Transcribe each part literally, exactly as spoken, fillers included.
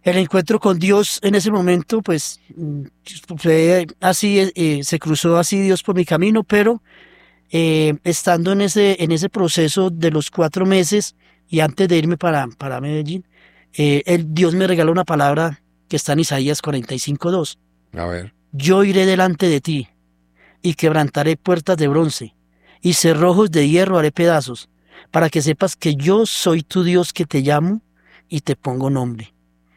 El encuentro con Dios en ese momento, pues, mm, fue así, eh, eh, se cruzó así Dios por mi camino, pero eh, estando en ese, en ese proceso de los cuatro meses y antes de irme para, para Medellín, eh, el, Dios me regaló una palabra que está en Isaías cuarenta y cinco dos. A ver. Yo iré delante de ti y quebrantaré puertas de bronce y cerrojos de hierro haré pedazos, para que sepas que yo soy tu Dios que te llamo y te pongo nombre.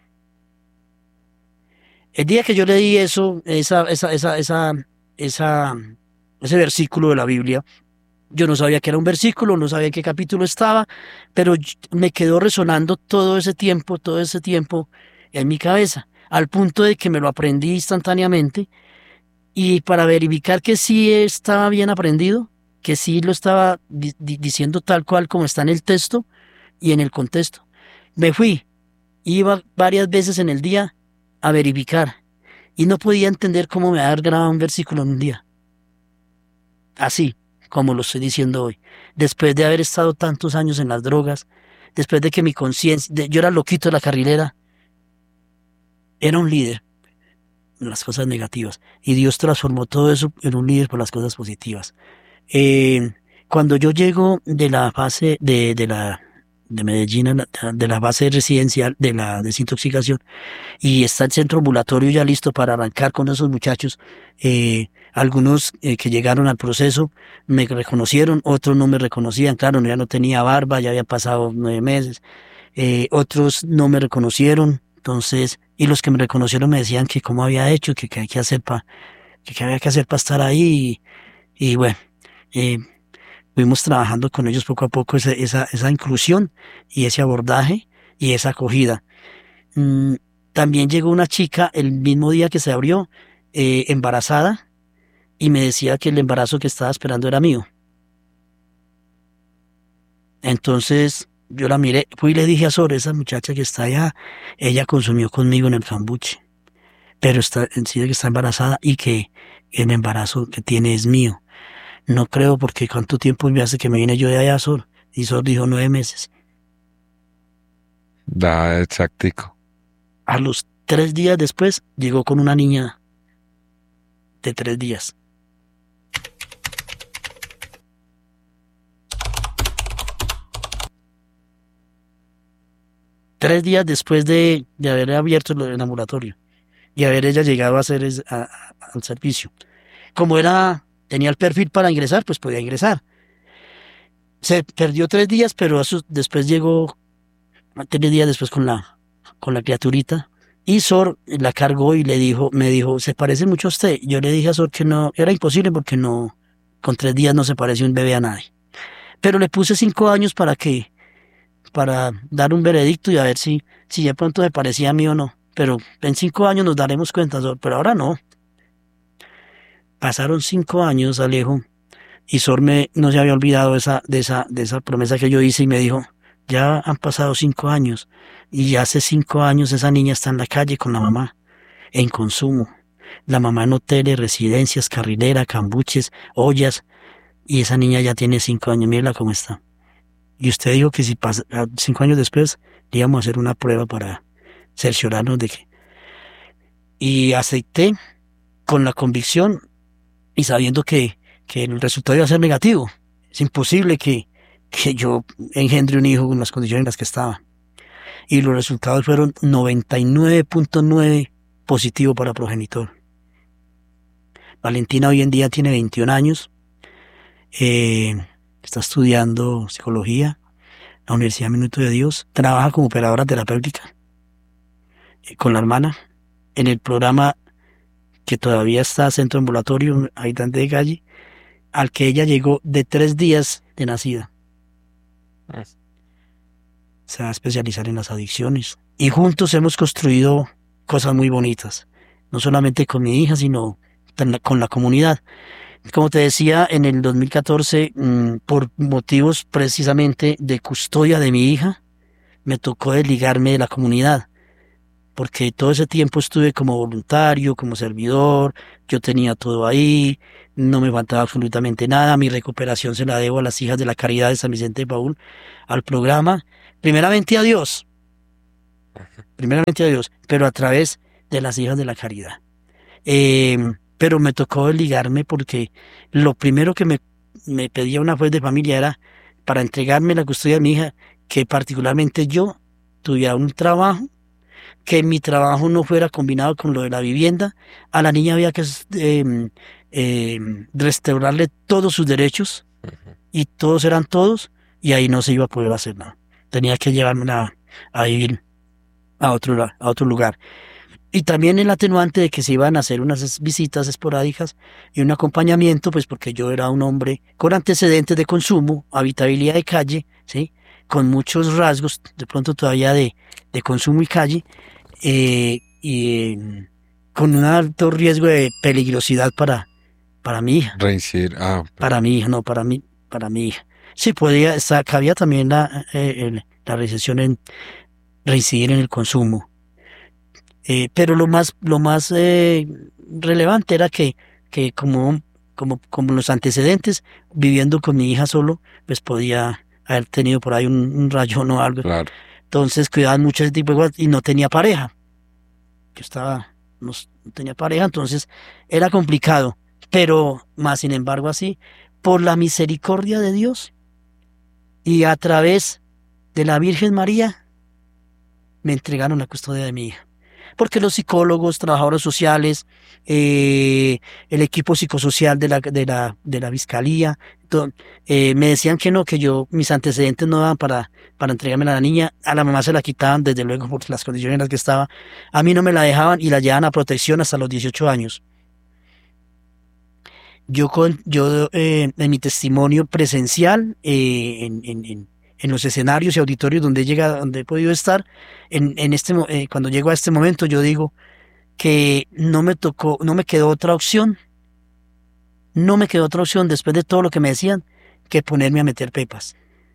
El día que yo leí eso, esa, esa, esa, esa, esa, ese versículo de la Biblia, yo no sabía que era un versículo, no sabía en qué capítulo estaba, pero y- me quedó resonando todo ese tiempo, todo ese tiempo en mi cabeza, al punto de que me lo aprendí instantáneamente y para verificar que sí estaba bien aprendido, que sí lo estaba di- di- diciendo tal cual como está en el texto y en el contexto. Me fui, iba varias veces en el día a verificar y no podía entender cómo me había grabado un versículo en un día, así como lo estoy diciendo hoy. Después de haber estado tantos años en las drogas, después de que mi conciencia, de- yo era loquito de la carrilera, era un líder en las cosas negativas y Dios transformó todo eso en un líder por las cosas positivas. Eh, Cuando yo llego de la fase de, de la de Medellín, a la- de la base residencial de la desintoxicación, y está el centro ambulatorio ya listo para arrancar con esos muchachos. Eh, algunos eh, que llegaron al proceso me reconocieron, otros no me reconocían, claro, ya no tenía barba, ya había pasado nueve meses. Eh, otros no me reconocieron, entonces, y los que me reconocieron me decían que cómo había hecho, que qué hay que hacer para, que qué había que hacer para estar ahí, y, y bueno, eh, fuimos trabajando con ellos poco a poco esa, esa, esa inclusión y ese abordaje y esa acogida. Mm, También llegó una chica el mismo día que se abrió, eh, embarazada, y me decía que el embarazo que estaba esperando era mío. Entonces yo la miré, fui y le dije a Sor, esa muchacha que está allá, ella consumió conmigo en el cambuche, pero está, sí que está embarazada y que el embarazo que tiene es mío. No creo porque cuánto tiempo me hace que me vine yo de allá, Sor. Y Sor dijo nueve meses. Da exactico. A los tres días después llegó con una niña de tres días. Tres días después de, de haber abierto lo del ambulatorio y haber ella llegado a hacer es- a- a- al servicio. Como era, tenía el perfil para ingresar, pues podía ingresar. Se perdió tres días, pero eso después llegó, tres días después con la, con la criaturita. Y Sor la cargó y le dijo, me dijo, se parece mucho a usted. Yo le dije a Sor que no, era imposible porque no, con tres días no se parece un bebé a nadie. Pero le puse cinco años para que, para dar un veredicto y a ver si, si de pronto se parecía a mí o no. Pero en cinco años nos daremos cuenta, Sor, pero ahora no. Pasaron cinco años, Alejo, y Sor me, no se había olvidado de esa, de esa, de esa promesa que yo hice y me dijo, ya han pasado cinco años y ya hace cinco años esa niña está en la calle con la mamá, en consumo. La mamá en hoteles, residencias, carrilera, cambuches, ollas, y esa niña ya tiene cinco años, mírala cómo está. Y usted dijo que si pasa, cinco años después le íbamos a hacer una prueba para cerciorarnos de que... Y acepté con la convicción y sabiendo que, que el resultado iba a ser negativo. Es imposible que, que yo engendre un hijo con las condiciones en las que estaba. Y los resultados fueron noventa y nueve punto nueve positivo para progenitor. Valentina hoy en día tiene veintiún años, eh, está estudiando psicología en la Universidad Minuto de Dios, trabaja como operadora terapéutica eh, con la hermana en el programa que todavía está Centro Ambulatorio Habitante de Calle, al que ella llegó de tres días de nacida. Se va a especializar en las adicciones. Y juntos hemos construido cosas muy bonitas, no solamente con mi hija, sino con la comunidad. Como te decía, en el dos mil catorce, mmm, por motivos precisamente de custodia de mi hija, me tocó desligarme de la comunidad, porque todo ese tiempo estuve como voluntario, como servidor, yo tenía todo ahí, no me faltaba absolutamente nada, mi recuperación se la debo a las hijas de la caridad de San Vicente de Paúl, al programa, primeramente a Dios, primeramente a Dios, pero a través de las hijas de la caridad. Eh, pero me tocó ligarme porque lo primero que me, me pedía una juez de familia era para entregarme la custodia de mi hija, que particularmente yo tuviera un trabajo, que mi trabajo no fuera combinado con lo de la vivienda. A la niña había que eh, eh, restaurarle todos sus derechos Ujú. y todos eran todos y ahí no se iba a poder hacer nada. Tenía que llevarme a vivir a otro, la- a otro lugar. Y también el atenuante de que se iban a hacer unas es- visitas esporádicas y un acompañamiento, pues porque yo era un hombre con antecedentes de consumo, habitabilidad de calle, ¿sí? Con muchos rasgos, de pronto todavía de, de consumo y calle, eh, y eh, con un alto riesgo de peligrosidad para, para mi hija, Reincidir. Ah, pues, para mi hija, no, para mí, para mi hija. Sí, podía, estar, cabía también la, eh, el- la recesión en reincidir en el consumo. Eh, pero lo más, lo más eh, relevante era que, que como, como, como los antecedentes, viviendo con mi hija solo, pues podía haber tenido por ahí un, un rayón o algo. claro. Entonces cuidaban mucho ese tipo de cosas y no tenía pareja. Yo estaba, no, s- no tenía pareja, entonces era complicado. Pero más sin embargo así, por la misericordia de Dios y a través de la Virgen María, me entregaron la custodia de mi hija. Porque los psicólogos, trabajadores sociales, eh, el equipo psicosocial de la, de la, de la fiscalía, to- eh, me decían que no, que yo, mis antecedentes no daban para, para entregarme a la niña, a la mamá se la quitaban, desde luego, por las condiciones en las que estaba, a mí no me la dejaban y la llevaban a protección hasta los dieciocho años. Yo, con, yo eh, en mi testimonio presencial, eh, en, en, en, en los escenarios y auditorios donde, llega, donde he podido estar, en, en este, mo- eh, cuando llego a este momento, yo digo que no me tocó, no me quedó otra opción, no me quedó otra opción después de todo lo que me decían, que ponerme a meter pepas.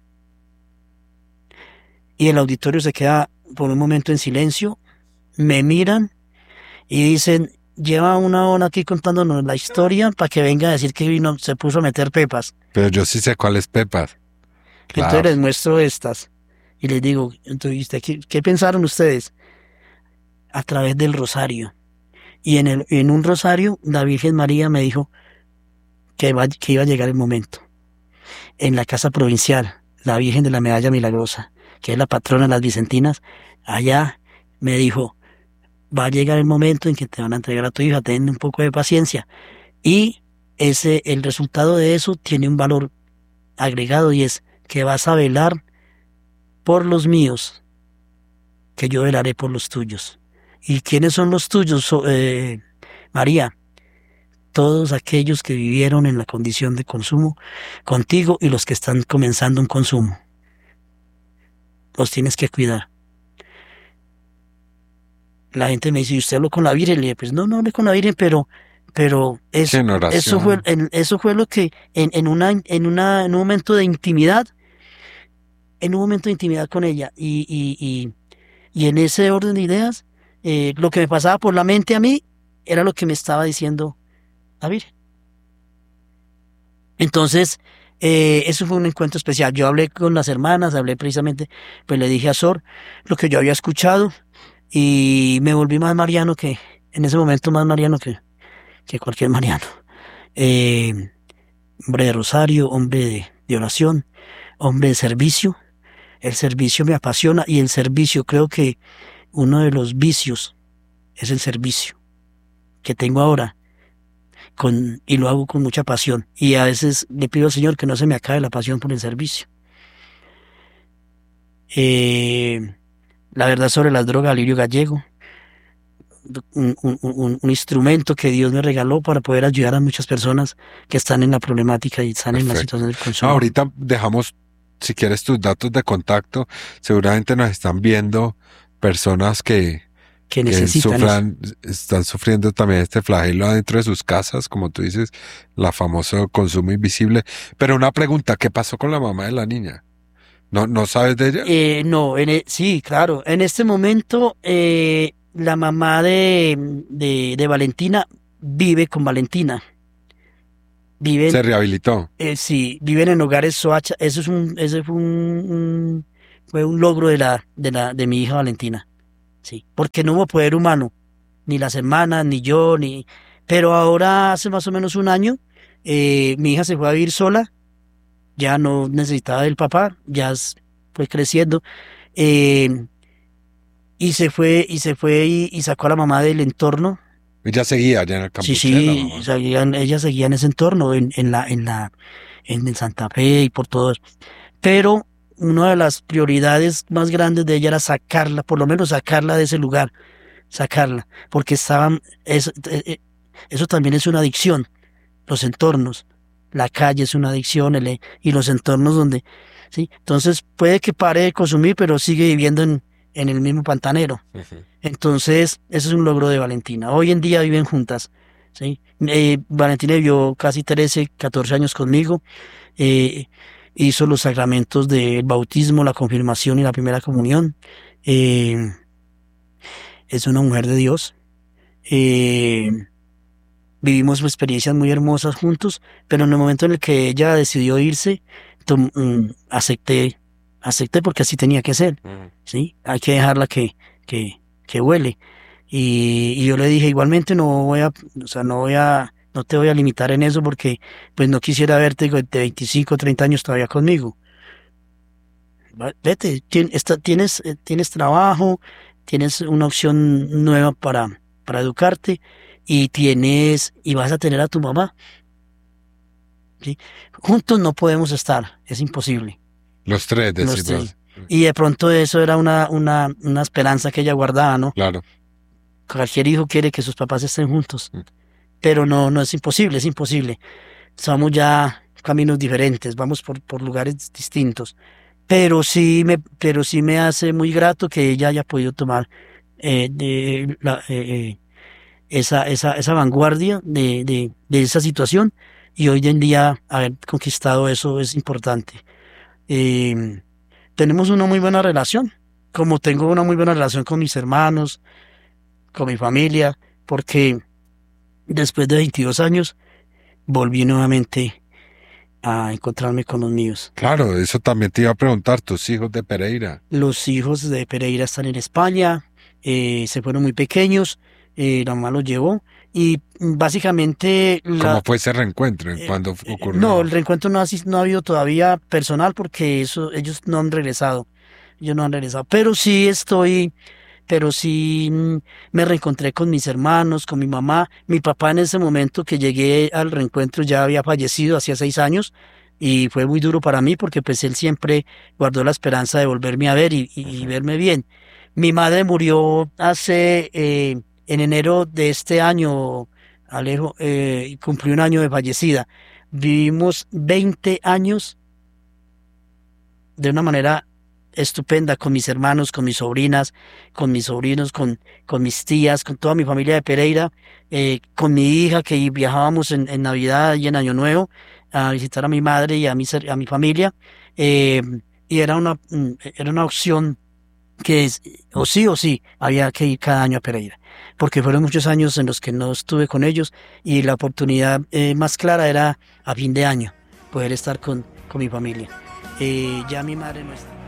Y el auditorio se queda por un momento en silencio, me miran y dicen, lleva una hora aquí contándonos la historia para que venga a decir que vino, se puso a meter pepas. Pero yo sí sé cuál es Pepas. Entonces Claro. les muestro estas y les digo, entonces, ¿usted ¿qué, qué pensaron ustedes? A través del rosario. Y en, el, en un rosario, la Virgen María me dijo que, va, que iba a llegar el momento. En la casa provincial, la Virgen de la Medalla Milagrosa, que es la patrona de las Vicentinas, allá me dijo, va a llegar el momento en que te van a entregar a tu hija, ten un poco de paciencia. Y ese, el resultado de eso tiene un valor agregado y es que vas a velar por los míos, que yo velaré por los tuyos. ¿Y quiénes son los tuyos, so- eh, María? Todos aquellos que vivieron en la condición de consumo contigo y los que están comenzando un consumo. Los tienes que cuidar. La gente me dice, ¿y usted habló con la Virgen? Le dije, pues no, no hablé con la Virgen, pero, pero Sí, es, en eso fue, oración. en- eso fue lo que en, en una, en una, en un momento de intimidad, en un momento de intimidad con ella y, y, y, y en ese orden de ideas, eh, lo que me pasaba por la mente a mí era lo que me estaba diciendo la Virgen. Entonces, eh, eso fue un encuentro especial. Yo hablé con las hermanas, hablé precisamente, pues le dije a Sor lo que yo había escuchado y me volví más mariano que, en ese momento más mariano que, que cualquier mariano. Eh, hombre de rosario, hombre de, de oración, hombre de servicio. El servicio me apasiona y el servicio, creo que uno de los vicios es el servicio que tengo ahora con, y lo hago con mucha pasión. Y a veces le pido al Señor que no se me acabe la pasión por el servicio. Eh, la verdad sobre las drogas, Lirio Gallego, un, un, un, un instrumento que Dios me regaló para poder ayudar a muchas personas que están en la problemática y están en la Perfecto. situación del No, consumo, ahorita dejamos, si quieres, tus datos de contacto. Seguramente nos están viendo personas que, que que necesitan eso. sufran, están sufriendo también este flagelo adentro de sus casas, como tú dices, la famoso consumo invisible. Pero una pregunta, ¿qué pasó con la mamá de la niña? ¿No, no sabes de ella? Eh, no, en e- sí, claro. En este momento, eh, la mamá de, de, de Valentina vive con Valentina. Se Viven, rehabilitó. eh, sí, viven en hogares Soacha. Eso es un, ese fue un, un- fue un logro de la, de la, de mi hija Valentina. sí, porque no hubo poder humano, ni las hermanas, ni yo, ni... Pero ahora, hace más o menos un año, eh, mi hija se fue a vivir sola, ya no necesitaba del papá, ya s- fue creciendo, eh, y se fue, y se fue y, y sacó a la mamá del entorno. Ella seguía allá en el Sí, Campuché, la sí, mamá. seguían, ella seguía en ese entorno, en, en la, en la, en el Santa Fe y por todo eso. Pero una de las prioridades más grandes de ella era sacarla, por lo menos sacarla de ese lugar, sacarla, porque estaban, eso, eh, eh, eso también es una adicción, los entornos, la calle es una adicción, el, eh, y los entornos donde, sí, entonces puede que pare de consumir, pero sigue viviendo en, en el mismo pantanero. Ujú. Entonces, ese es un logro de Valentina. Hoy en día viven juntas, ¿sí? Eh, Valentina vivió casi trece, catorce años conmigo, eh, hizo los sacramentos del bautismo, la confirmación y la primera comunión. Eh, es una mujer de Dios. Eh, vivimos experiencias muy hermosas juntos, pero en el momento en el que ella decidió irse, tom- mm, acepté, acepté porque así tenía que ser, Ujú. ¿sí? Hay que dejarla que, que, que huele. Y, y yo le dije, igualmente no voy a, o sea, no voy a, no te voy a limitar en eso porque pues no quisiera verte de veinticinco, treinta años todavía conmigo. Va- Vete, tien- está- tienes, eh, tienes trabajo, tienes una opción nueva para, para educarte y tienes, y vas a tener a tu mamá, ¿sí? Juntos no podemos estar, es imposible, Los tres, los decís tres. vos. Y de pronto eso era una, una, una esperanza que ella guardaba, ¿no? Claro. Cualquier hijo quiere que sus papás estén juntos, Mm. pero no, no es imposible, es imposible. Somos ya caminos diferentes, vamos por, por lugares distintos. Pero sí me, pero sí me hace muy grato que ella haya podido tomar eh, de la- eh, eh, esa, esa, esa vanguardia de, de, de esa situación y hoy en día haber conquistado eso es importante. Eh, tenemos una muy buena relación, como tengo una muy buena relación con mis hermanos, con mi familia, porque después de veintidós años volví nuevamente a encontrarme con los míos. Claro, eso también te iba a preguntar, tus hijos de Pereira. Los hijos de Pereira están en España, eh, se fueron muy pequeños, eh, la mamá los llevó y mm, básicamente ¿Cómo la, fue ese reencuentro? ¿En eh, cuándo eh, no, el ocurrió? reencuentro no ha, sis- no ha habido todavía personal porque eso, ellos no han regresado, ellos no han regresado, pero sí estoy, pero sí mm, me reencontré con mis hermanos, con mi mamá, mi papá en ese momento que llegué al reencuentro ya había fallecido hacía seis años. Y fue muy duro para mí porque pues él siempre guardó la esperanza de volverme a ver y, y- y Ujú. verme bien. Mi madre murió hace, eh, en enero de este año, Alejo, eh, y cumplió un año de fallecida. Vivimos veinte años de una manera estupenda con mis hermanos, con mis sobrinas, con mis sobrinos, con, con mis tías, con toda mi familia de Pereira, eh, con mi hija que viajábamos en, en Navidad y en Año Nuevo a visitar a mi madre y a mi, ser- a mi familia. eh, y era una, mm, era una opción que es, o sí o sí, había que ir cada año a Pereira, porque fueron muchos años en los que no estuve con ellos y la oportunidad eh, más clara era a fin de año poder estar con, con mi familia. Eh, ya mi madre no está.